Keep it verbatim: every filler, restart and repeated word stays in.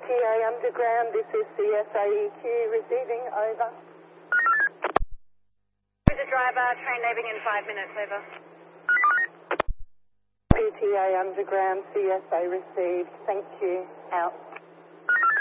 T A Underground, this is C S A E Q receiving, over. With the driver, train leaving in five minutes, over. P T A Underground, C S A received, thank you, out.